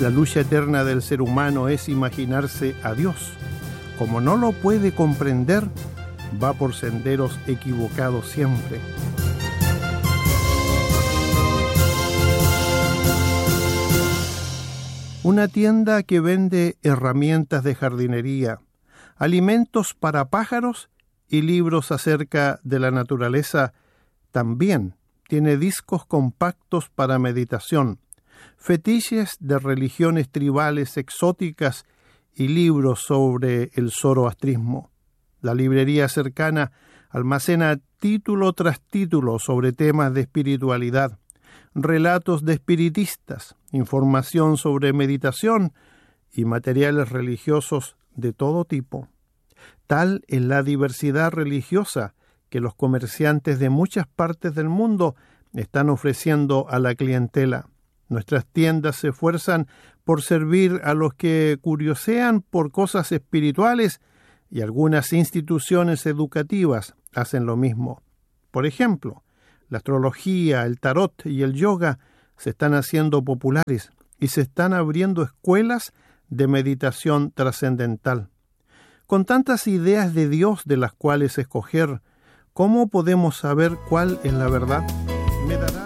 La lucha eterna del ser humano es imaginarse a Dios. Como no lo puede comprender, va por senderos equivocados siempre. Una tienda que vende herramientas de jardinería, alimentos para pájaros y libros acerca de la naturaleza también tiene discos compactos para meditación, fetiches de religiones tribales exóticas y libros sobre el zoroastrismo. La librería cercana almacena título tras título sobre temas de espiritualidad, relatos de espiritistas, información sobre meditación y materiales religiosos de todo tipo. Tal es la diversidad religiosa que los comerciantes de muchas partes del mundo están ofreciendo a la clientela. Nuestras tiendas se esfuerzan por servir a los que curiosean por cosas espirituales y algunas instituciones educativas hacen lo mismo. Por ejemplo, la astrología, el tarot y el yoga se están haciendo populares y se están abriendo escuelas de meditación trascendental. Con tantas ideas de Dios de las cuales escoger, ¿cómo podemos saber cuál es la verdad?